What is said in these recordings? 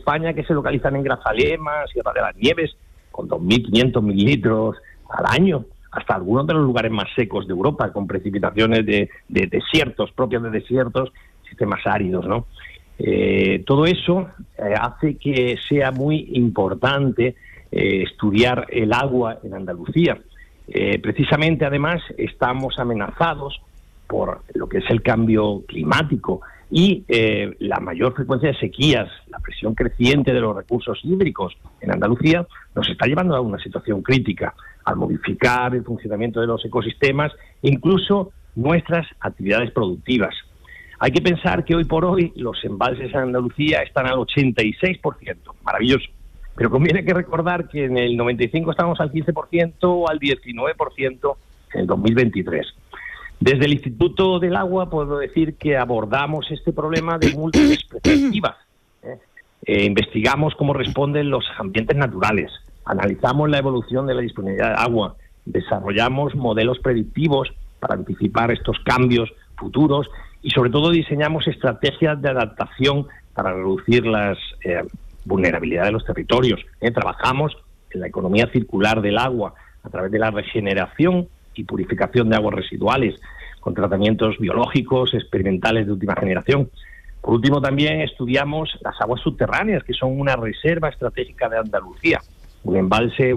España que se localizan en Grazalema, Sierra de las Nieves, con 2.500 mililitros al año, hasta algunos de los lugares más secos de Europa, con precipitaciones de desiertos, propias de desiertos, sistemas áridos, ¿no? Todo eso hace que sea muy importante estudiar el agua en Andalucía. Precisamente, además, estamos amenazados por lo que es el cambio climático y la mayor frecuencia de sequías, la presión creciente de los recursos hídricos en Andalucía nos está llevando a una situación crítica al modificar el funcionamiento de los ecosistemas e incluso nuestras actividades productivas. Hay que pensar que hoy por hoy los embalses en Andalucía están al 86%, maravilloso, pero conviene que recordar que en el 95 estábamos al 15% o al 19% en el 2023. Desde el Instituto del Agua puedo decir que abordamos este problema de múltiples perspectivas. Investigamos cómo responden los ambientes naturales, analizamos la evolución de la disponibilidad de agua, desarrollamos modelos predictivos para anticipar estos cambios futuros y sobre todo diseñamos estrategias de adaptación para reducir las vulnerabilidades de los territorios. Trabajamos en la economía circular del agua a través de la regeneración y purificación de aguas residuales, con tratamientos biológicos experimentales de última generación. Por último, también estudiamos las aguas subterráneas, que son una reserva estratégica de Andalucía, un embalse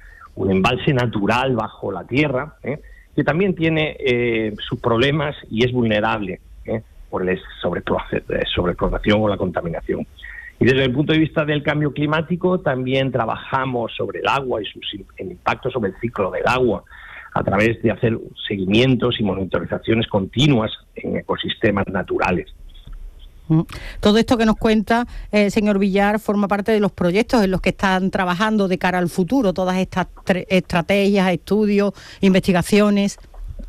natural bajo la tierra, que también tiene sus problemas y es vulnerable por la sobreexplotación o la contaminación. Y desde el punto de vista del cambio climático, también trabajamos sobre el agua y el impacto sobre el ciclo del agua, a través de hacer seguimientos y monitorizaciones continuas en ecosistemas naturales. Todo esto que nos cuenta, señor Villar, forma parte de los proyectos en los que están trabajando de cara al futuro, todas estas estrategias, estudios, investigaciones.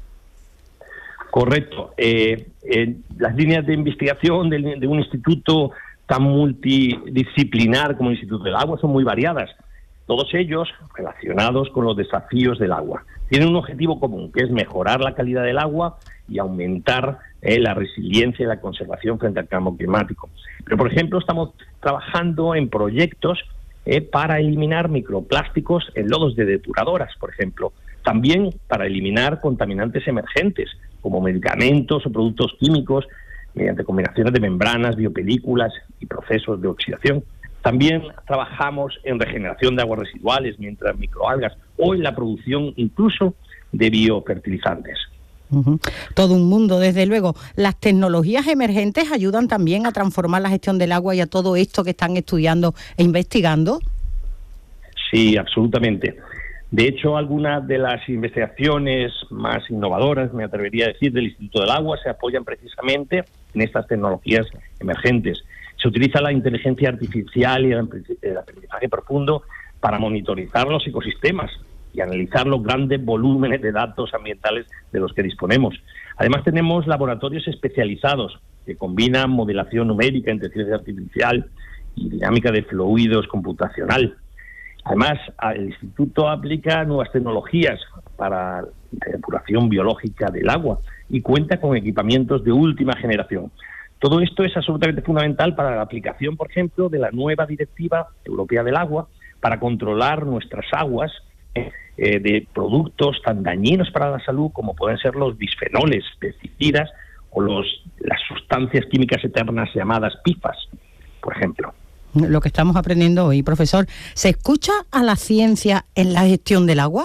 Correcto. Las líneas de investigación de un instituto tan multidisciplinar como el Instituto del Agua son muy variadas, todos ellos relacionados con los desafíos del agua. Tienen un objetivo común, que es mejorar la calidad del agua y aumentar la resiliencia y la conservación frente al cambio climático. Pero, por ejemplo, estamos trabajando en proyectos para eliminar microplásticos en lodos de depuradoras, por ejemplo. También para eliminar contaminantes emergentes, como medicamentos o productos químicos, mediante combinaciones de membranas, biopelículas y procesos de oxidación. También trabajamos en regeneración de aguas residuales, mientras microalgas, o en la producción incluso de biofertilizantes. Todo un mundo, desde luego. ¿Las tecnologías emergentes ayudan también a transformar la gestión del agua y a todo esto que están estudiando e investigando? Sí, absolutamente. De hecho, algunas de las investigaciones más innovadoras, me atrevería a decir, del Instituto del Agua se apoyan precisamente en estas tecnologías emergentes. Se utiliza la inteligencia artificial y el aprendizaje profundo para monitorizar los ecosistemas y analizar los grandes volúmenes de datos ambientales de los que disponemos. Además, tenemos laboratorios especializados que combinan modelación numérica, inteligencia artificial y dinámica de fluidos computacional. Además, el Instituto aplica nuevas tecnologías para la depuración biológica del agua y cuenta con equipamientos de última generación. Todo esto es absolutamente fundamental para la aplicación, por ejemplo, de la nueva Directiva Europea del Agua para controlar nuestras aguas de productos tan dañinos para la salud como pueden ser los bisfenoles, pesticidas o las sustancias químicas eternas llamadas PFAS, por ejemplo. Lo que estamos aprendiendo hoy, profesor. ¿Se escucha a la ciencia en la gestión del agua?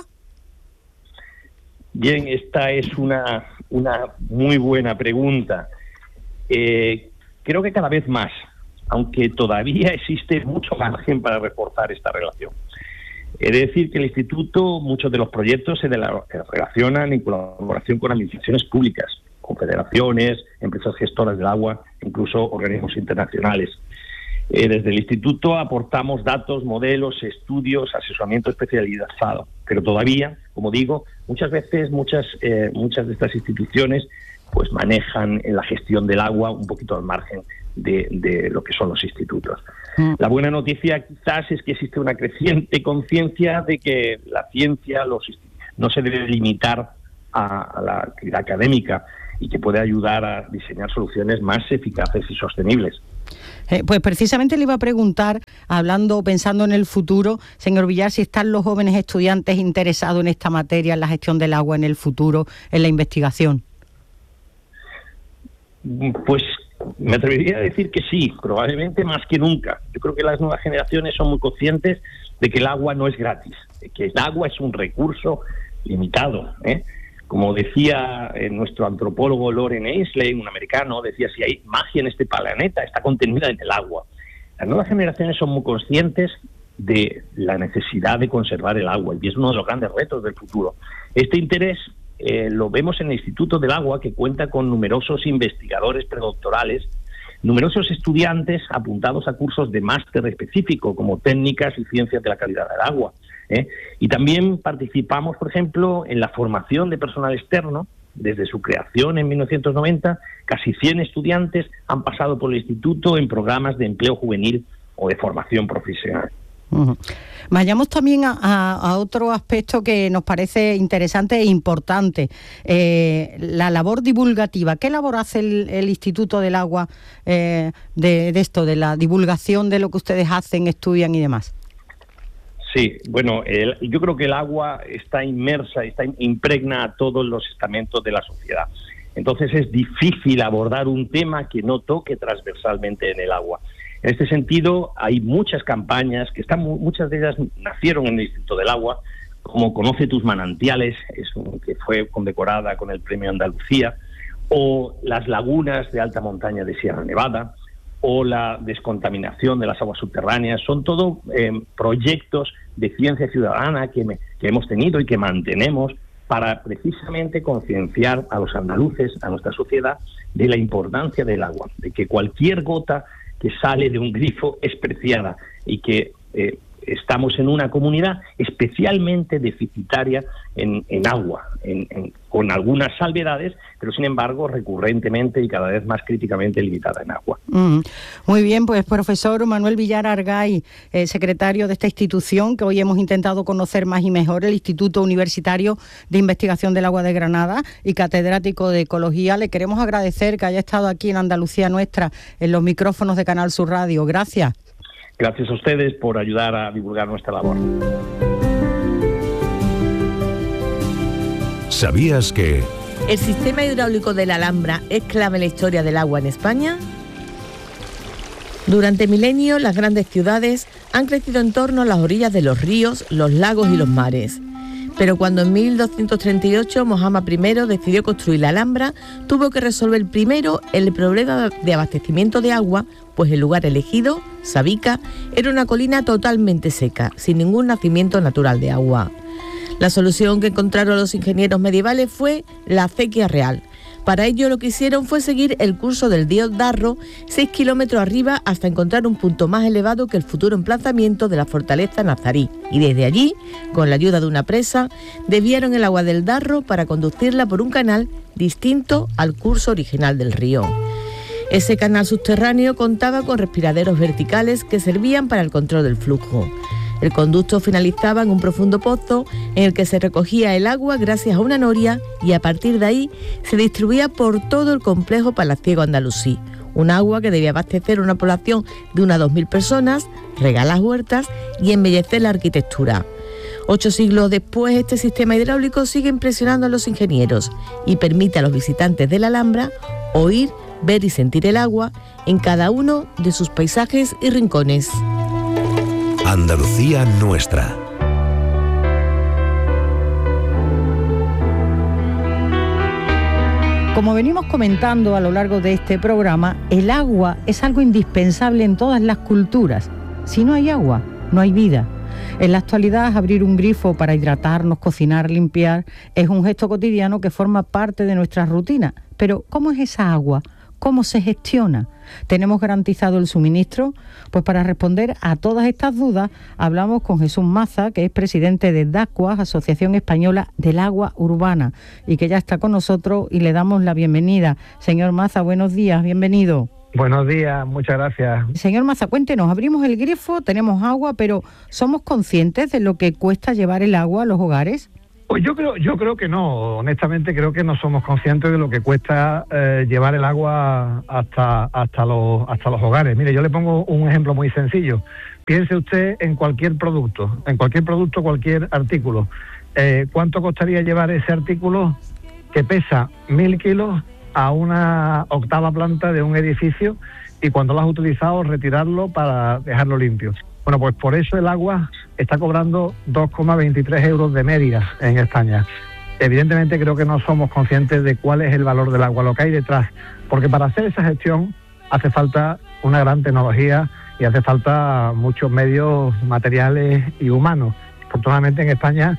Bien, esta es una muy buena pregunta. Creo que cada vez más, aunque todavía existe mucho margen para reforzar esta relación. He de decir que el Instituto, muchos de los proyectos se relacionan en colaboración con administraciones públicas, confederaciones, empresas gestoras del agua, incluso organismos internacionales. Desde el Instituto aportamos datos, modelos, estudios, asesoramiento especializado, pero todavía, como digo, muchas veces muchas de estas instituciones pues manejan en la gestión del agua un poquito al margen de lo que son los institutos. La buena noticia quizás es que existe una creciente conciencia de que la ciencia no se debe limitar a la actividad académica y que puede ayudar a diseñar soluciones más eficaces y sostenibles. Pues precisamente le iba a preguntar, pensando en el futuro, señor Villar, si están los jóvenes estudiantes interesados en esta materia, en la gestión del agua en el futuro, en la investigación. Pues me atrevería a decir que sí, probablemente más que nunca. Yo creo que las nuevas generaciones son muy conscientes de que el agua no es gratis, de que el agua es un recurso limitado, ¿eh? Como decía nuestro antropólogo Loren Eiseley, un americano, decía, si hay magia en este planeta, está contenida en el agua. Las nuevas generaciones son muy conscientes de la necesidad de conservar el agua y es uno de los grandes retos del futuro. Este interés lo vemos en el Instituto del Agua, que cuenta con numerosos investigadores predoctorales, numerosos estudiantes apuntados a cursos de máster específico, como técnicas y ciencias de la calidad del agua. Y también participamos, por ejemplo, en la formación de personal externo. Desde su creación en 1990, casi 100 estudiantes han pasado por el instituto en programas de empleo juvenil o de formación profesional. Uh-huh. Vayamos también a otro aspecto que nos parece interesante e importante, la labor divulgativa. ¿Qué labor hace el Instituto del Agua de esto, de la divulgación de lo que ustedes hacen, estudian y demás? Sí, bueno, yo creo que el agua está impregna a todos los estamentos de la sociedad. Entonces es difícil abordar un tema que no toque transversalmente en el agua. En este sentido, hay muchas campañas muchas de ellas nacieron en el Instituto del Agua, como Conoce tus manantiales, que fue condecorada con el Premio Andalucía, o las lagunas de alta montaña de Sierra Nevada, o la descontaminación de las aguas subterráneas. Son todo proyectos de ciencia ciudadana que hemos tenido y que mantenemos para precisamente concienciar a los andaluces, a nuestra sociedad, de la importancia del agua, de que cualquier gota que sale de un grifo es preciada y que estamos en una comunidad especialmente deficitaria en agua, con algunas salvedades, pero sin embargo recurrentemente y cada vez más críticamente limitada en agua. Muy bien, pues profesor Manuel Villar Argay, secretario de esta institución que hoy hemos intentado conocer más y mejor, el Instituto Universitario de Investigación del Agua de Granada y catedrático de Ecología, le queremos agradecer que haya estado aquí en Andalucía Nuestra, en los micrófonos de Canal Sur Radio. Gracias. Gracias a ustedes por ayudar a divulgar nuestra labor. ¿Sabías que el sistema hidráulico de la Alhambra es clave en la historia del agua en España? Durante milenios, las grandes ciudades han crecido en torno a las orillas de los ríos, los lagos y los mares. Pero cuando en 1238 Mohammad I decidió construir la Alhambra, tuvo que resolver primero el problema de abastecimiento de agua, pues el lugar elegido, Sabica, era una colina totalmente seca, sin ningún nacimiento natural de agua. La solución que encontraron los ingenieros medievales fue la acequia real. Para ello lo que hicieron fue seguir el curso del río Darro 6 kilómetros arriba hasta encontrar un punto más elevado que el futuro emplazamiento de la fortaleza nazarí. Y desde allí, con la ayuda de una presa, desviaron el agua del Darro para conducirla por un canal distinto al curso original del río. Ese canal subterráneo contaba con respiraderos verticales que servían para el control del flujo. El conducto finalizaba en un profundo pozo en el que se recogía el agua gracias a una noria y a partir de ahí se distribuía por todo el complejo palaciego andalusí. Un agua que debía abastecer una población de unas 2.000 personas, regar las huertas y embellecer la arquitectura. 8 siglos después, este sistema hidráulico sigue impresionando a los ingenieros y permite a los visitantes de la Alhambra oír, ver y sentir el agua en cada uno de sus paisajes y rincones. Andalucía Nuestra. Como venimos comentando a lo largo de este programa, el agua es algo indispensable en todas las culturas. Si no hay agua, no hay vida. En la actualidad, abrir un grifo para hidratarnos, cocinar, limpiar, es un gesto cotidiano que forma parte de nuestra rutina. Pero, ¿cómo es esa agua? ¿Cómo se gestiona? ¿Tenemos garantizado el suministro? Pues para responder a todas estas dudas hablamos con Jesús Maza, que es presidente de DACUAS, Asociación Española del Agua Urbana, y que ya está con nosotros y le damos la bienvenida. Señor Maza, buenos días, bienvenido. Buenos días, muchas gracias. Señor Maza, cuéntenos, abrimos el grifo, tenemos agua, pero ¿somos conscientes de lo que cuesta llevar el agua a los hogares? Pues yo creo que no. Honestamente creo que no somos conscientes de lo que cuesta llevar el agua hasta los hogares. Mire, yo le pongo un ejemplo muy sencillo. Piense usted en cualquier producto, cualquier artículo. ¿Cuánto costaría llevar ese artículo que pesa 1000 kilos a una octava planta de un edificio y cuando lo has utilizado retirarlo para dejarlo limpio? Bueno, pues por eso el agua está cobrando 2,23 euros de media en España. Evidentemente creo que no somos conscientes de cuál es el valor del agua, lo que hay detrás, porque para hacer esa gestión hace falta una gran tecnología y hace falta muchos medios materiales y humanos. Afortunadamente en España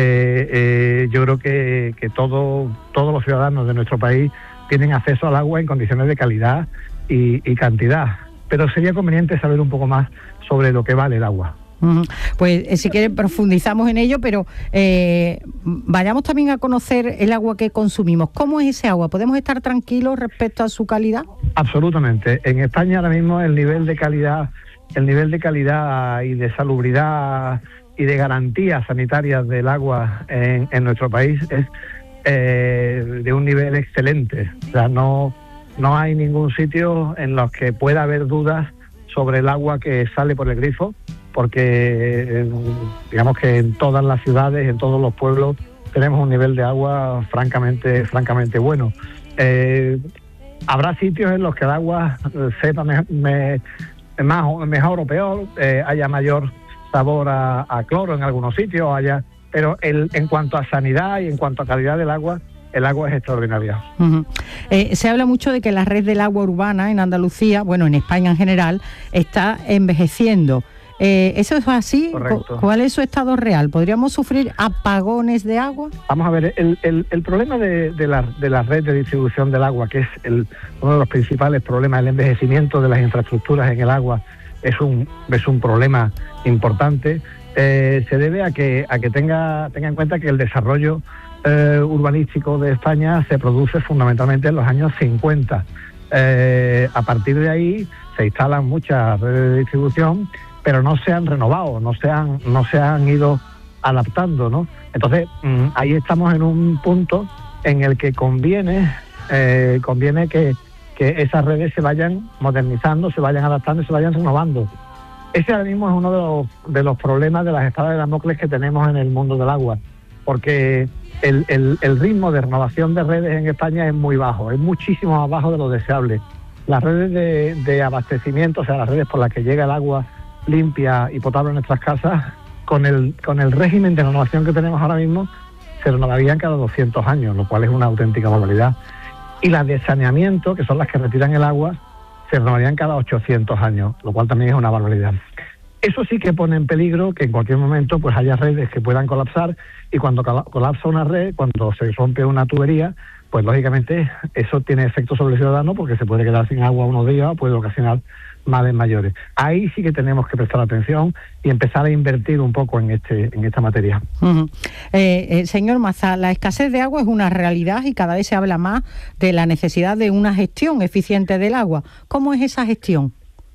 yo creo que todos los ciudadanos de nuestro país tienen acceso al agua en condiciones de calidad y cantidad, pero sería conveniente saber un poco más sobre lo que vale el agua. Pues si quieren profundizamos en ello, pero vayamos también a conocer el agua que consumimos. ¿Cómo es ese agua? ¿Podemos estar tranquilos respecto a su calidad? Absolutamente. En España ahora mismo el nivel de calidad y de salubridad y de garantías sanitarias del agua en nuestro país es de un nivel excelente. O sea, no hay ningún sitio en los que pueda haber dudas sobre el agua que sale por el grifo, porque digamos que en todas las ciudades, en todos los pueblos, tenemos un nivel de agua francamente bueno. Habrá sitios en los que el agua sepa mejor o peor, haya mayor sabor a cloro en algunos sitios, pero en cuanto a sanidad y en cuanto a calidad del agua, el agua es extraordinaria. Se habla mucho de que la red del agua urbana en Andalucía, bueno, en España en general, está envejeciendo. ¿Eso es así? Correcto. ¿Cuál es su estado real? ¿Podríamos sufrir apagones de agua? Vamos a ver, el problema de la red de distribución del agua, que es uno de los principales problemas, el envejecimiento de las infraestructuras en el agua, es un problema importante. Se debe a que tenga en cuenta que el desarrollo urbanístico de España se produce fundamentalmente en los años 50. A partir de ahí se instalan muchas redes de distribución, pero no se han renovado, no se han ido adaptando, ¿no? Entonces ahí estamos en un punto en el que conviene que esas redes se vayan modernizando, se vayan adaptando y se vayan renovando. Ese ahora mismo es uno de los problemas de las espadas de Damocles que tenemos en el mundo del agua, porque el ritmo de renovación de redes en España es muy bajo, es muchísimo más bajo de lo deseable. Las redes de abastecimiento, o sea, las redes por las que llega el agua limpia y potable en nuestras casas, con el régimen de renovación que tenemos ahora mismo, se renovarían cada 200 años, lo cual es una auténtica barbaridad. Y las de saneamiento, que son las que retiran el agua, se renovarían cada 800 años, lo cual también es una barbaridad. Eso sí que pone en peligro que en cualquier momento pues haya redes que puedan colapsar, y cuando colapsa una red, cuando se rompe una tubería, pues lógicamente eso tiene efecto sobre el ciudadano, porque se puede quedar sin agua unos días o puede ocasionar males mayores. Ahí sí que tenemos que prestar atención y empezar a invertir un poco en esta materia. Señor Mazá, la escasez de agua es una realidad y cada vez se habla más de la necesidad de una gestión eficiente del agua. ¿Cómo es esa gestión?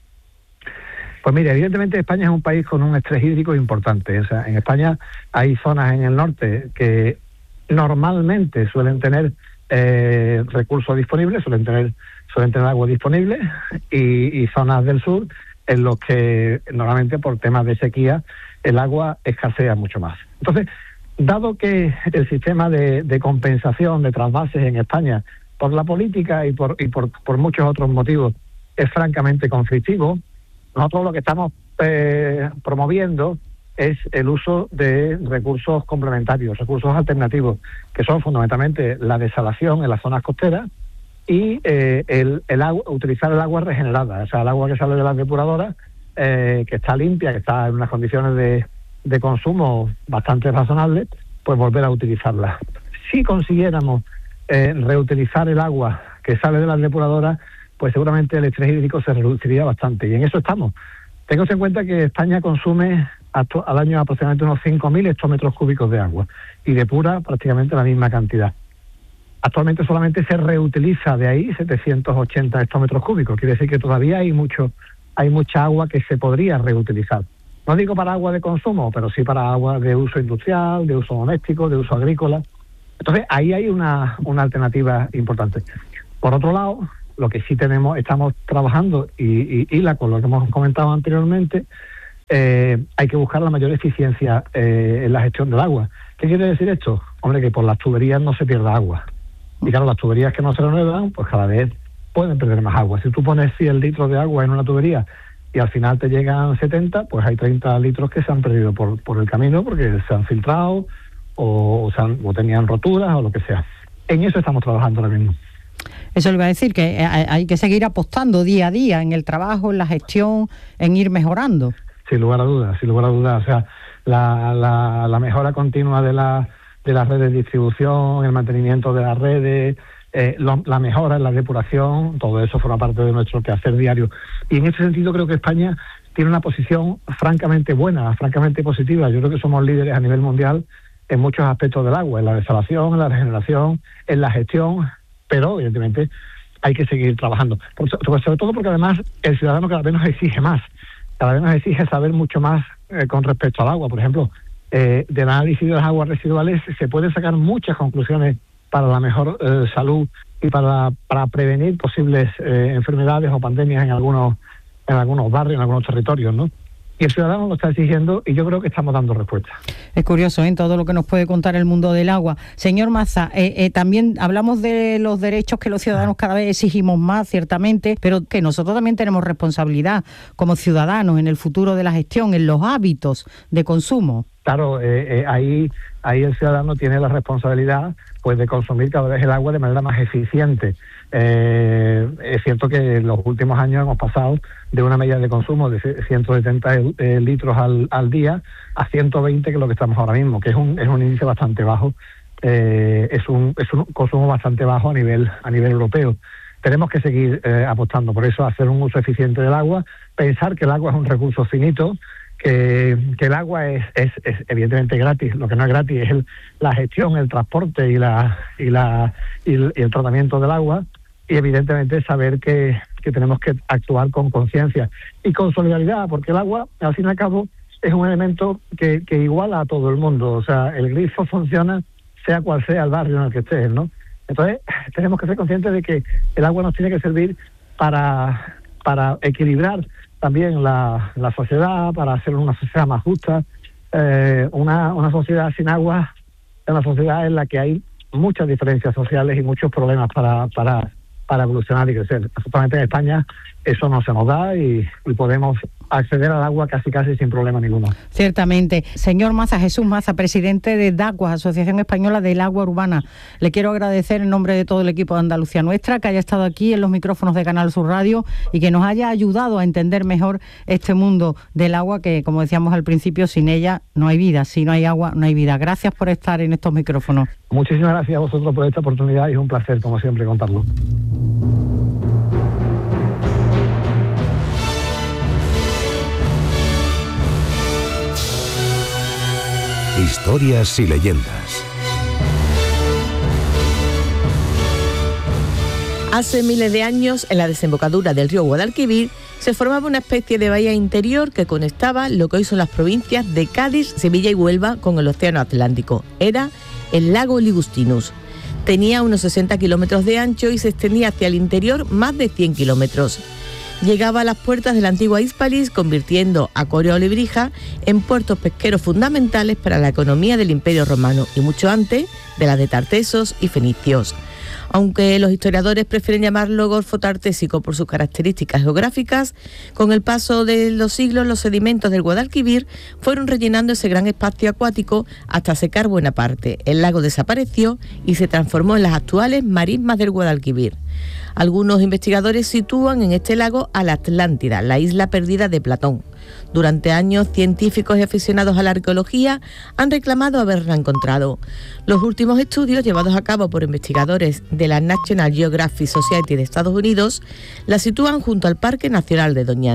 Pues mire, evidentemente España es un país con un estrés hídrico importante. O sea, en España hay zonas en el norte que normalmente suelen tener recursos disponibles, suelen tener agua disponible, y zonas del sur en los que normalmente por temas de sequía el agua escasea mucho más. Entonces, dado que el sistema de compensación de trasvases en España, por la política y por muchos otros motivos, es francamente conflictivo, nosotros lo que estamos promoviendo es el uso de recursos complementarios, recursos alternativos, que son fundamentalmente la desalación en las zonas costeras y el agua, utilizar el agua regenerada, o sea, el agua que sale de las depuradoras, que está limpia, que está en unas condiciones de consumo bastante razonables, pues volver a utilizarla. Si consiguiéramos reutilizar el agua que sale de las depuradoras, pues seguramente el estrés hídrico se reduciría bastante, y en eso estamos. Téngase en cuenta que España consume al año aproximadamente unos 5.000 hectómetros cúbicos de agua y depura prácticamente la misma cantidad. Actualmente solamente se reutiliza de ahí 780 hectómetros cúbicos, quiere decir que todavía hay mucha agua que se podría reutilizar. no digo para agua de consumo, pero sí para agua de uso industrial, de uso doméstico, de uso agrícola. Entonces ahí hay una alternativa importante. Por otro lado, lo que sí estamos trabajando, y con lo que hemos comentado anteriormente, hay que buscar la mayor eficiencia en la gestión del agua. ¿Qué quiere decir esto? Hombre, que por las tuberías no se pierda agua. Y claro, las tuberías que no se renuevan, pues cada vez pueden perder más agua. Si tú pones 100 litros de agua en una tubería y al final te llegan 70, pues hay 30 litros que se han perdido por el camino porque se han filtrado o tenían roturas o lo que sea. En eso estamos trabajando ahora mismo. Eso le iba a decir, que hay que seguir apostando día a día en el trabajo, en la gestión, en ir mejorando. Sin lugar a dudas. O sea, la mejora continua de las redes de distribución, el mantenimiento de las redes, la mejora en la depuración, todo eso forma parte de nuestro quehacer diario. Y en ese sentido creo que España tiene una posición francamente buena, francamente positiva. Yo creo que somos líderes a nivel mundial en muchos aspectos del agua, en la desalación, en la regeneración, en la gestión, pero evidentemente hay que seguir trabajando. Sobre todo porque además el ciudadano cada vez nos exige más, cada vez nos exige saber mucho más con respecto al agua. Por ejemplo, del análisis de las aguas residuales se pueden sacar muchas conclusiones para la mejor salud y para prevenir posibles enfermedades o pandemias en algunos barrios, en algunos territorios, ¿no? Y el ciudadano lo está exigiendo y yo creo que estamos dando respuesta. Es curioso, todo lo que nos puede contar el mundo del agua. Señor Maza, también hablamos de los derechos que los ciudadanos cada vez exigimos más, ciertamente, pero que nosotros también tenemos responsabilidad como ciudadanos en el futuro de la gestión, en los hábitos de consumo. Claro, ahí el ciudadano tiene la responsabilidad pues de consumir cada vez el agua de manera más eficiente. Es cierto que en los últimos años hemos pasado de una media de consumo de 170 litros al día a 120, que es lo que estamos ahora mismo, que es un índice bastante bajo, es un consumo bastante bajo a nivel europeo. Tenemos que seguir apostando por eso, hacer un uso eficiente del agua, pensar que el agua es un recurso finito, que el agua es evidentemente gratis. Lo que no es gratis es la gestión, el transporte y el tratamiento del agua, y evidentemente saber que tenemos que actuar con conciencia y con solidaridad, porque el agua, al fin y al cabo, es un elemento que iguala a todo el mundo. O sea, el grifo funciona sea cual sea el barrio en el que estés, ¿no? Entonces, tenemos que ser conscientes de que el agua nos tiene que servir para equilibrar también la sociedad, para hacer una sociedad más justa. Una sociedad sin agua es una sociedad en la que hay muchas diferencias sociales y muchos problemas para evolucionar y crecer. Absolutamente en España eso no se nos da y podemos acceder al agua casi sin problema ninguno. Ciertamente. Señor Maza, Jesús Maza, presidente de DACUAS, Asociación Española del Agua Urbana, le quiero agradecer en nombre de todo el equipo de Andalucía Nuestra que haya estado aquí en los micrófonos de Canal Sur Radio y que nos haya ayudado a entender mejor este mundo del agua que, como decíamos al principio, sin ella no hay vida, si no hay agua no hay vida. Gracias por estar en estos micrófonos. Muchísimas gracias a vosotros por esta oportunidad y es un placer, como siempre, contarlo. Historias y leyendas. Hace miles de años, en la desembocadura del río Guadalquivir, se formaba una especie de bahía interior que conectaba lo que hoy son las provincias de Cádiz, Sevilla y Huelva con el Océano Atlántico. Era el lago Ligustinus. Tenía unos 60 kilómetros de ancho y se extendía hacia el interior más de 100 kilómetros. Llegaba a las puertas de la antigua Hispalis, convirtiendo a Coria o Lebrija en puertos pesqueros fundamentales para la economía del Imperio Romano y mucho antes de la de tartesos y fenicios. Aunque los historiadores prefieren llamarlo Golfo Tartésico por sus características geográficas, con el paso de los siglos los sedimentos del Guadalquivir fueron rellenando ese gran espacio acuático hasta secar buena parte. El lago desapareció y se transformó en las actuales marismas del Guadalquivir. Algunos investigadores sitúan en este lago a la Atlántida, la isla perdida de Platón. Durante años, científicos y aficionados a la arqueología han reclamado haberla encontrado. Los últimos estudios llevados a cabo por investigadores de la National Geographic Society de Estados Unidos la sitúan junto al Parque Nacional de Doñana.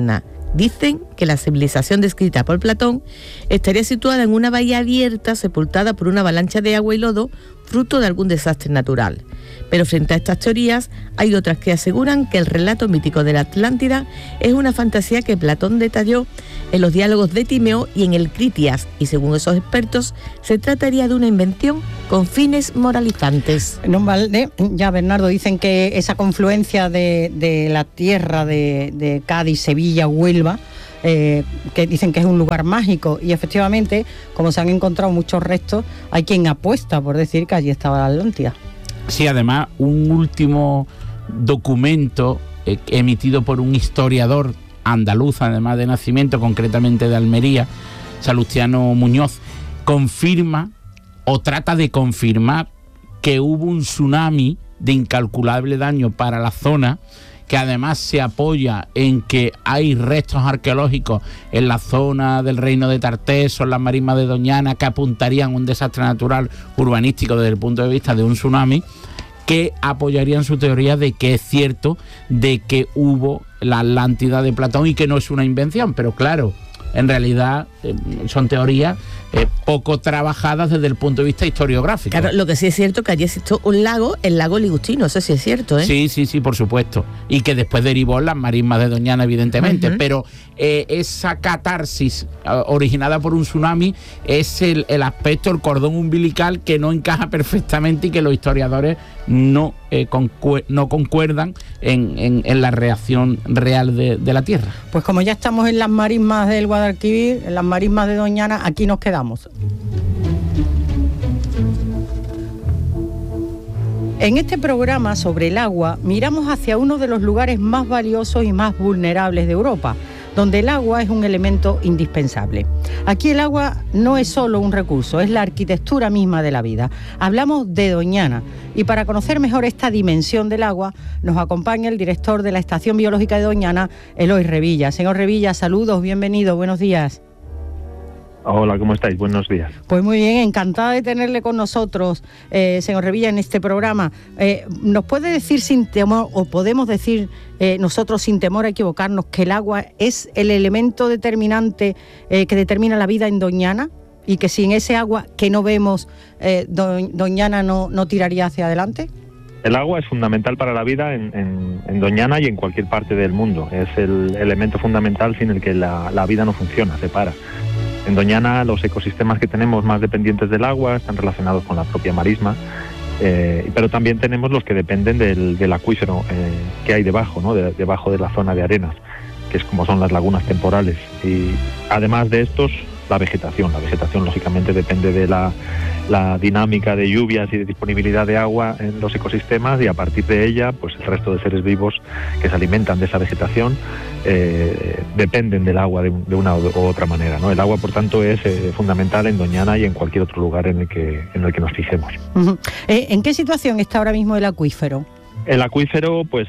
Dicen que la civilización descrita por Platón estaría situada en una bahía abierta sepultada por una avalancha de agua y lodo, fruto de algún desastre natural. Pero frente a estas teorías hay otras que aseguran que el relato mítico de la Atlántida es una fantasía que Platón detalló en los diálogos de Timeo y en el Critias, y según esos expertos se trataría de una invención con fines moralizantes. No vale, ya Bernardo, dicen que esa confluencia de la tierra de Cádiz, Sevilla, Huelva, que dicen que es un lugar mágico, y efectivamente, como se han encontrado muchos restos, hay quien apuesta por decir que allí estaba la Atlántida. Sí, además, un último documento emitido por un historiador andaluz, además de nacimiento, concretamente de Almería, Salustiano Muñoz, confirma o trata de confirmar que hubo un tsunami de incalculable daño para la zona, que además se apoya en que hay restos arqueológicos en la zona del Reino de Tarteso, en las marismas de Doñana, que apuntarían a un desastre natural urbanístico desde el punto de vista de un tsunami, que apoyarían su teoría de que es cierto, de que hubo la Atlántida de Platón y que no es una invención. Pero claro, en realidad son teorías poco trabajadas desde el punto de vista historiográfico. Claro, lo que sí es cierto que allí existió un lago, el lago Ligustino, eso sí es cierto, ¿eh? Sí, por supuesto. Y que después derivó en las marismas de Doñana, evidentemente. Pero esa catarsis originada por un tsunami es el aspecto, el cordón umbilical que no encaja perfectamente y que los historiadores no concuerdan en la reacción real de la Tierra. Pues como ya estamos en las marismas del Guadalquivir, en las marismas de Doñana, aquí nos quedamos. En este programa sobre el agua miramos hacia uno de los lugares más valiosos y más vulnerables de Europa, donde el agua es un elemento indispensable. Aquí el agua no es solo un recurso, es la arquitectura misma de la vida. Hablamos de Doñana, y para conocer mejor esta dimensión del agua nos acompaña el director de la Estación Biológica de Doñana, Eloy Revilla. Señor Revilla, saludos, bienvenido, buenos días. Hola, ¿cómo estáis? Buenos días. Pues muy bien, encantada de tenerle con nosotros, señor Revilla, en este programa. ¿Nos puede decir sin temor, o podemos decir nosotros sin temor a equivocarnos, que el agua es el elemento determinante que determina la vida en Doñana? Y que sin ese agua que no vemos, Doñana no tiraría hacia adelante. El agua es fundamental para la vida en Doñana y en cualquier parte del mundo. Es el elemento fundamental sin el que la vida no funciona, se para. En Doñana los ecosistemas que tenemos más dependientes del agua están relacionados con la propia marisma, pero también tenemos los que dependen del acuífero que hay debajo, ¿no? Debajo de la zona de arenas, que es como son las lagunas temporales. Y además de estos, la vegetación. La vegetación lógicamente depende de la dinámica de lluvias y de disponibilidad de agua en los ecosistemas, y a partir de ella, pues el resto de seres vivos que se alimentan de esa vegetación dependen del agua de una u otra manera, ¿no? El agua, por tanto, es fundamental en Doñana y en cualquier otro lugar en el que nos fijemos. Uh-huh. ¿En qué situación está ahora mismo el acuífero? El acuífero, pues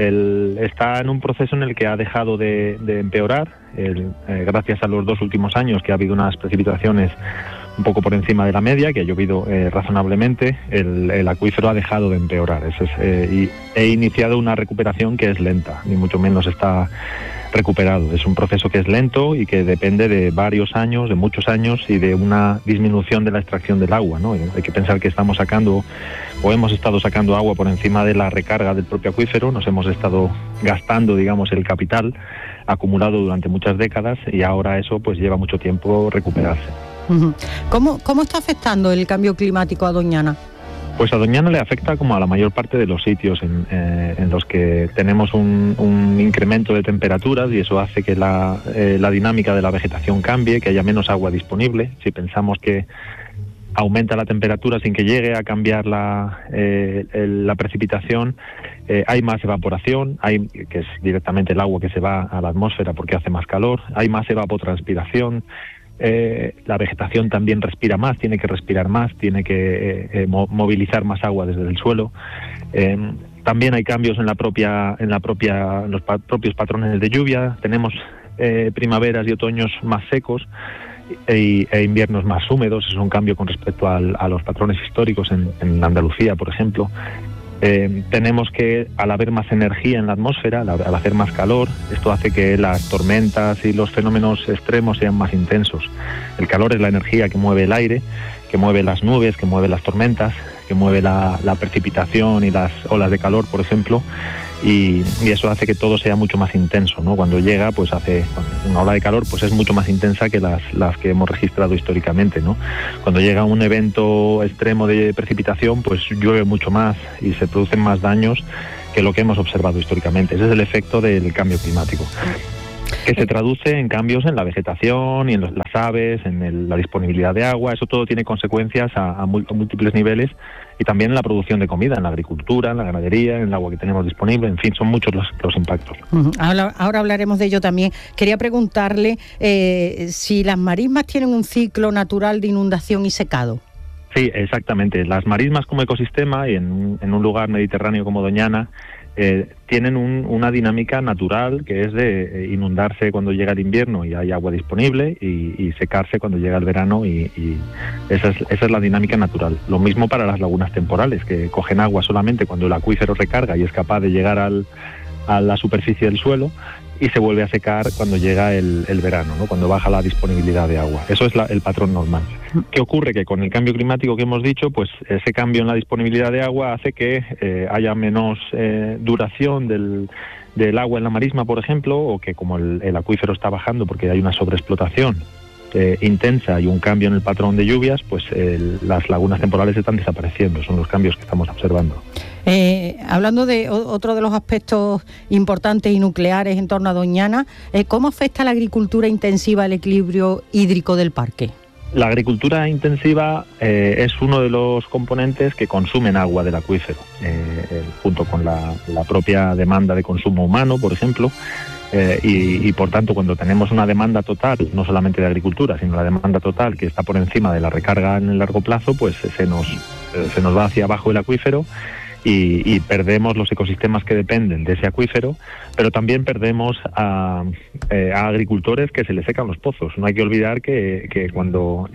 está en un proceso en el que ha dejado de empeorar, gracias a los 2 últimos años que ha habido unas precipitaciones un poco por encima de la media, que ha llovido razonablemente. El acuífero ha dejado de empeorar. Y he iniciado una recuperación que es lenta, ni mucho menos está recuperado. Es un proceso que es lento y que depende de varios años, de muchos años, y de una disminución de la extracción del agua, ¿no? Hay que pensar que estamos sacando, o hemos estado sacando agua por encima de la recarga del propio acuífero. Nos hemos estado gastando, digamos, el capital acumulado durante muchas décadas, y ahora eso pues lleva mucho tiempo recuperarse. ¿Cómo está afectando el cambio climático a Doñana? Pues a Doñana le afecta como a la mayor parte de los sitios en los que tenemos un incremento de temperaturas, y eso hace que la dinámica de la vegetación cambie, que haya menos agua disponible. Si pensamos que aumenta la temperatura sin que llegue a cambiar la precipitación, hay más evaporación, que es directamente el agua que se va a la atmósfera porque hace más calor, hay más evapotranspiración. La vegetación también respira más, tiene que respirar más, tiene que movilizar más agua desde el suelo. También hay cambios en los propios patrones de lluvia. Tenemos primaveras y otoños más secos e inviernos más húmedos. Es un cambio con respecto a los patrones históricos en Andalucía, por ejemplo. tenemos que, al haber más energía en la atmósfera, al hacer más calor, esto hace que las tormentas y los fenómenos extremos sean más intensos. El calor es la energía que mueve el aire, que mueve las nubes, que mueve las tormentas, que mueve la precipitación y las olas de calor, por ejemplo, y eso hace que todo sea mucho más intenso, ¿no? Cuando llega, pues hace una ola de calor, pues es mucho más intensa que las que hemos registrado históricamente, ¿no? Cuando llega un evento extremo de precipitación, pues llueve mucho más y se producen más daños que lo que hemos observado históricamente. Ese es el efecto del cambio climático, que se traduce en cambios en la vegetación y en las aves, en la disponibilidad de agua. Eso todo tiene consecuencias a múltiples niveles, y también en la producción de comida, en la agricultura, en la ganadería, en el agua que tenemos disponible. En fin, son muchos los impactos. Ahora hablaremos de ello también. Quería preguntarle si las marismas tienen un ciclo natural de inundación y secado. Sí, exactamente. Las marismas como ecosistema, y en un lugar mediterráneo como Doñana, tienen una dinámica natural, que es de inundarse cuando llega el invierno y hay agua disponible, y secarse cuando llega el verano, y esa es la dinámica natural. Lo mismo para las lagunas temporales, que cogen agua solamente cuando el acuífero recarga y es capaz de llegar a la superficie del suelo, y se vuelve a secar cuando llega el verano, ¿no? Cuando baja la disponibilidad de agua. Eso es el patrón normal. ¿Qué ocurre? Que con el cambio climático que hemos dicho, pues ese cambio en la disponibilidad de agua hace que haya menos duración del agua en la marisma, por ejemplo, o que como el acuífero está bajando porque hay una sobreexplotación intensa y un cambio en el patrón de lluvias, pues las lagunas temporales están desapareciendo. Son los cambios que estamos observando. Hablando de otro de los aspectos importantes y nucleares en torno a Doñana, ¿cómo afecta la agricultura intensiva al equilibrio hídrico del parque? La agricultura intensiva es uno de los componentes que consumen agua del acuífero, junto con la propia demanda de consumo humano, por ejemplo. Y por tanto, cuando tenemos una demanda total, no solamente de agricultura, sino la demanda total que está por encima de la recarga en el largo plazo, pues se nos va hacia abajo el acuífero, y perdemos los ecosistemas que dependen de ese acuífero, pero también perdemos a agricultores que se les secan los pozos. No hay que olvidar que cuando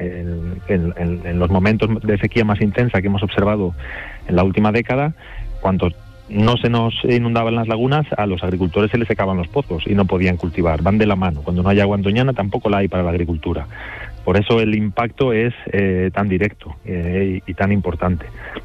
en los momentos de sequía más intensa que hemos observado en la última década, cuando no se nos inundaban las lagunas, a los agricultores se les secaban los pozos y no podían cultivar. Van de la mano. Cuando no hay agua en Doñana, tampoco la hay para la agricultura. Por eso el impacto es tan directo y tan importante.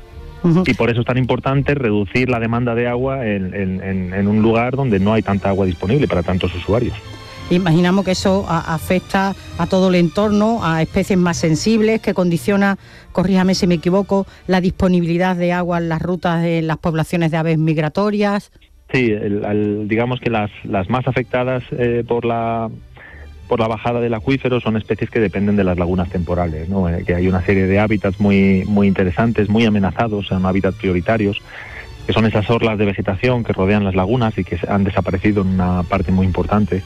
Y por eso es tan importante reducir la demanda de agua en un lugar donde no hay tanta agua disponible para tantos usuarios. Imaginamos que eso afecta a todo el entorno, a especies más sensibles, que condiciona, corríjame si me equivoco, la disponibilidad de agua en las rutas de las poblaciones de aves migratorias. Sí, digamos que las más afectadas por la bajada del acuífero son especies que dependen de las lagunas temporales, ¿no? Que hay una serie de hábitats muy interesantes, muy amenazados, son hábitats prioritarios, que son esas orlas de vegetación que rodean las lagunas y que han desaparecido en una parte muy importante.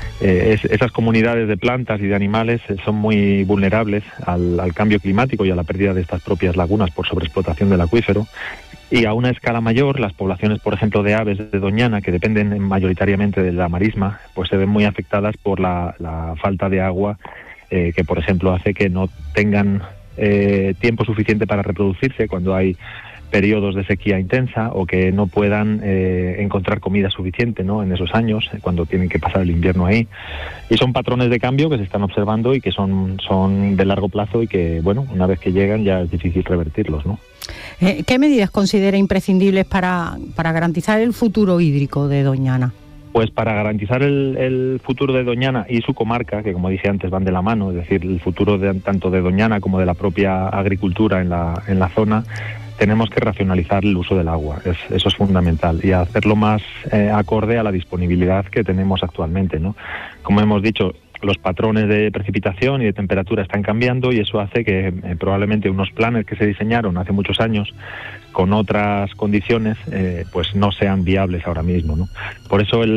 Esas comunidades de plantas y de animales son muy vulnerables al cambio climático y a la pérdida de estas propias lagunas por sobreexplotación del acuífero. Y a una escala mayor, las poblaciones, por ejemplo, de aves de Doñana, que dependen mayoritariamente de la marisma, pues se ven muy afectadas por la falta de agua, que, por ejemplo, hace que no tengan tiempo suficiente para reproducirse cuando hay periodos de sequía intensa, o que no puedan encontrar comida suficiente, ¿no?, en esos años, cuando tienen que pasar el invierno ahí. Y son patrones de cambio que se están observando y que son de largo plazo, y que, bueno, una vez que llegan ya es difícil revertirlos, ¿no? ¿Qué medidas considera imprescindibles para garantizar el futuro hídrico de Doñana? Pues para garantizar el futuro de Doñana y su comarca, que como dije antes van de la mano, es decir, el futuro tanto de Doñana como de la propia agricultura en la zona, tenemos que racionalizar el uso del agua. Eso es fundamental, y hacerlo más acorde a la disponibilidad que tenemos actualmente, ¿no? Como hemos dicho, los patrones de precipitación y de temperatura están cambiando, y eso hace que probablemente unos planes que se diseñaron hace muchos años con otras condiciones pues no sean viables ahora mismo, ¿no? Por eso el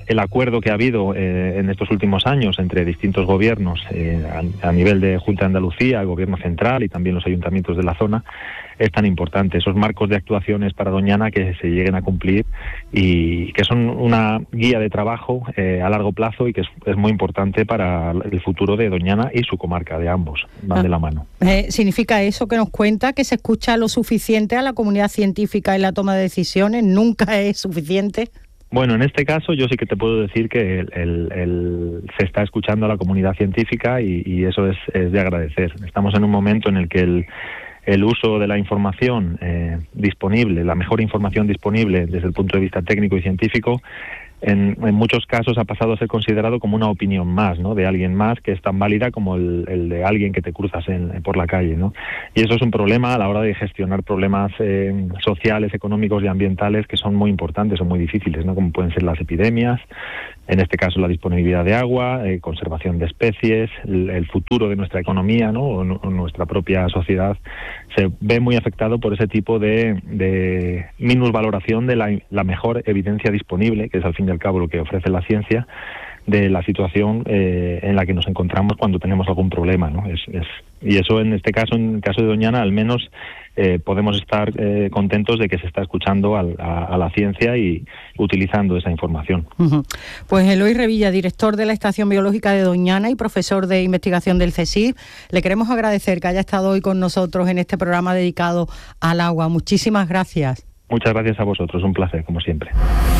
el acuerdo que ha habido en estos últimos años entre distintos gobiernos a nivel de Junta de Andalucía, el Gobierno Central y también los ayuntamientos de la zona, es tan importante. Esos marcos de actuaciones para Doñana que se lleguen a cumplir y que son una guía de trabajo a largo plazo y que es muy importante para el futuro de Doñana y su comarca, de ambos, van de la mano. ¿Significa eso que nos cuenta que se escucha lo suficiente a la comunidad científica en la toma de decisiones? ¿Nunca es suficiente? Bueno, en este caso yo sí que te puedo decir que se está escuchando a la comunidad científica y eso es de agradecer. Estamos en un momento en el que el uso de la información disponible, la mejor información disponible desde el punto de vista técnico y científico, en muchos casos ha pasado a ser considerado como una opinión más, ¿no? De alguien más, que es tan válida como el de alguien que te cruzas por la calle, ¿no? Y eso es un problema a la hora de gestionar problemas sociales, económicos y ambientales que son muy importantes, son muy difíciles, ¿no? Como pueden ser las epidemias, en este caso la disponibilidad de agua, conservación de especies, el futuro de nuestra economía, ¿no? O nuestra propia sociedad se ve muy afectado por ese tipo de minusvaloración de la mejor evidencia disponible, que es al fin y al cabo lo que ofrece la ciencia, de la situación en la que nos encontramos cuando tenemos algún problema, ¿no? Y eso en este caso, en el caso de Doñana, al menos podemos estar contentos de que se está escuchando a la ciencia y utilizando esa información. Pues Eloy Revilla, director de la Estación Biológica de Doñana y profesor de investigación del CSIC, le queremos agradecer que haya estado hoy con nosotros en este programa dedicado al agua. Muchísimas gracias. Muchas gracias a vosotros, un placer, como siempre.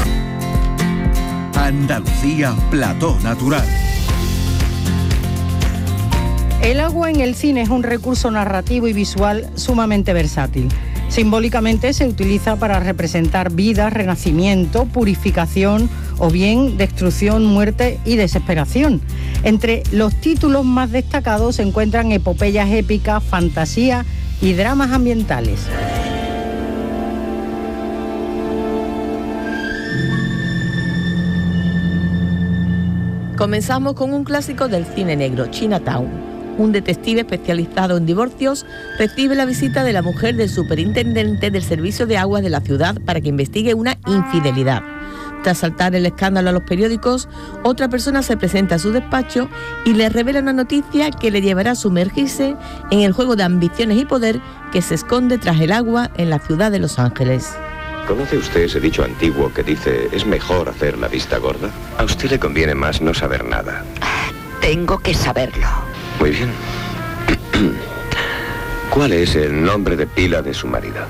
Andalucía, plató natural. El agua en el cine es un recurso narrativo y visual sumamente versátil. Simbólicamente se utiliza para representar vida, renacimiento, purificación o bien destrucción, muerte y desesperación. Entre los títulos más destacados se encuentran epopeyas épicas, fantasía y dramas ambientales. Comenzamos con un clásico del cine negro, Chinatown. Un detective especializado en divorcios recibe la visita de la mujer del superintendente del servicio de aguas de la ciudad para que investigue una infidelidad. Tras saltar el escándalo a los periódicos, otra persona se presenta a su despacho y le revela una noticia que le llevará a sumergirse en el juego de ambiciones y poder que se esconde tras el agua en la ciudad de Los Ángeles. ¿Conoce usted ese dicho antiguo que dice, es mejor hacer la vista gorda? A usted le conviene más no saber nada. Tengo que saberlo. Muy bien. ¿Cuál es el nombre de pila de su marido?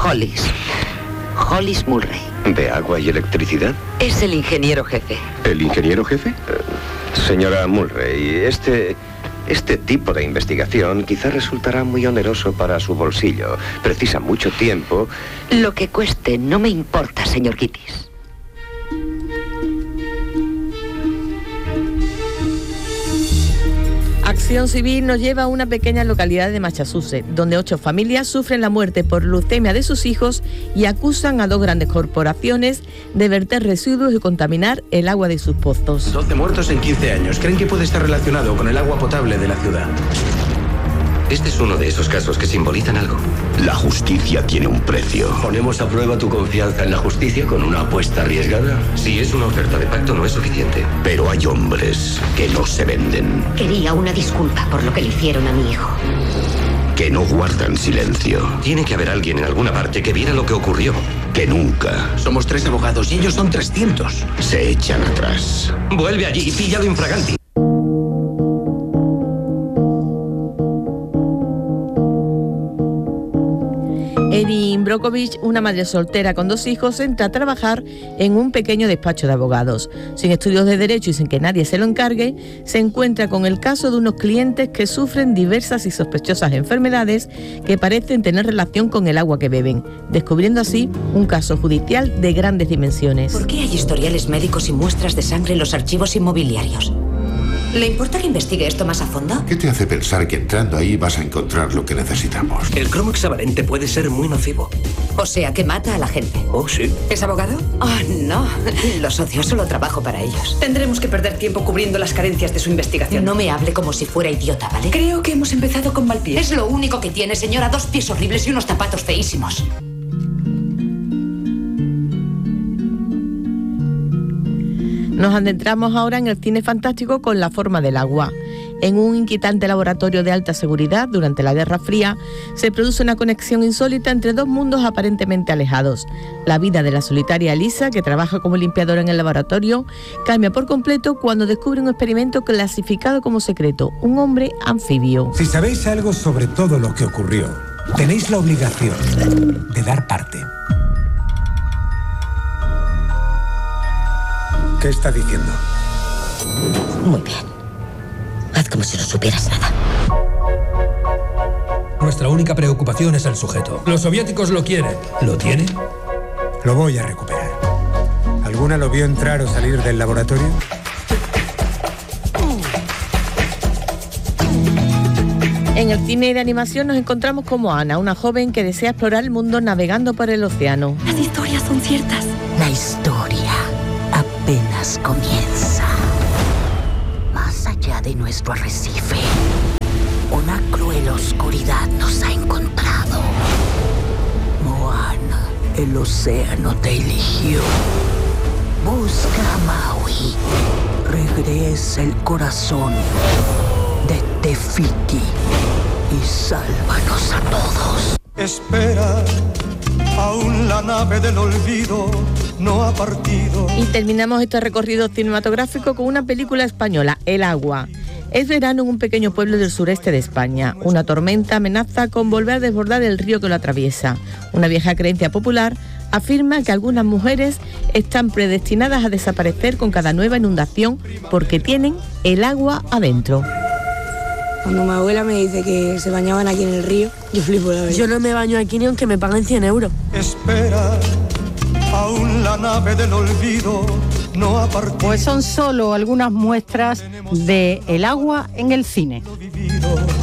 Hollis Mulray. ¿De agua y electricidad? Es el ingeniero jefe. ¿El ingeniero jefe? Señora Mulray, este tipo de investigación quizá resultará muy oneroso para su bolsillo. Precisa mucho tiempo. Lo que cueste no me importa, señor Gittis. Acción Civil nos lleva a una pequeña localidad de Massachusetts, donde 8 familias sufren la muerte por leucemia de sus hijos y acusan a 2 grandes corporaciones de verter residuos y contaminar el agua de sus pozos. 12 muertos en 15 años. ¿Creen que puede estar relacionado con el agua potable de la ciudad? Este es uno de esos casos que simbolizan algo. La justicia tiene un precio. ¿Ponemos a prueba tu confianza en la justicia con una apuesta arriesgada? Si es una oferta de pacto no es suficiente. Pero hay hombres que no se venden. Quería una disculpa por lo que le hicieron a mi hijo. Que no guardan silencio. Tiene que haber alguien en alguna parte que viera lo que ocurrió. Que nunca. Somos 3 abogados y ellos son 300. Se echan atrás. Vuelve allí y píllalo infraganti. Erin Brockovich, una madre soltera con 2 hijos, entra a trabajar en un pequeño despacho de abogados. Sin estudios de derecho y sin que nadie se lo encargue, se encuentra con el caso de unos clientes que sufren diversas y sospechosas enfermedades que parecen tener relación con el agua que beben, descubriendo así un caso judicial de grandes dimensiones. ¿Por qué hay historiales médicos y muestras de sangre en los archivos inmobiliarios? ¿Le importa que investigue esto más a fondo? ¿Qué te hace pensar que entrando ahí vas a encontrar lo que necesitamos? El cromo hexavalente puede ser muy nocivo. O sea, que mata a la gente. Oh, sí. ¿Es abogado? Oh, no. Lo socio, solo trabajo para ellos. Tendremos que perder tiempo cubriendo las carencias de su investigación. No me hable como si fuera idiota, ¿vale? Creo que hemos empezado con mal pie. Es lo único que tiene, señora. 2 pies horribles y unos zapatos feísimos. Nos adentramos ahora en el cine fantástico con La forma del agua. En un inquietante laboratorio de alta seguridad durante la Guerra Fría se produce una conexión insólita entre dos mundos aparentemente alejados. La vida de la solitaria Elisa, que trabaja como limpiadora en el laboratorio, cambia por completo cuando descubre un experimento clasificado como secreto, un hombre anfibio. Si sabéis algo sobre todo lo que ocurrió, tenéis la obligación de dar parte. ¿Qué está diciendo? Muy bien. Haz como si no supieras nada. Nuestra única preocupación es el sujeto. Los soviéticos lo quieren. ¿Lo tiene? Lo voy a recuperar. ¿Alguna lo vio entrar o salir del laboratorio? En el cine de animación nos encontramos con Moana, una joven que desea explorar el mundo navegando por el océano. Las historias son ciertas. La historia apenas comienza. Más allá de nuestro arrecife, una cruel oscuridad nos ha encontrado. Moana, el océano te eligió. Busca a Maui. Regresa el corazón de Te-Fiti y sálvanos a todos. Espera, aún la nave del olvido no ha partido. Y terminamos este recorrido cinematográfico con una película española, El agua. Es verano en un pequeño pueblo del sureste de España. Una tormenta amenaza con volver a desbordar el río que lo atraviesa. Una vieja creencia popular afirma que algunas mujeres están predestinadas a desaparecer con cada nueva inundación porque tienen el agua adentro. Cuando mi abuela me dice que se bañaban aquí en el río, yo flipo la verdad. Yo no me baño aquí ni aunque me paguen 100 euros. Espera, aún la nave del olvido no ha partido. Pues son solo algunas muestras de El agua en el cine.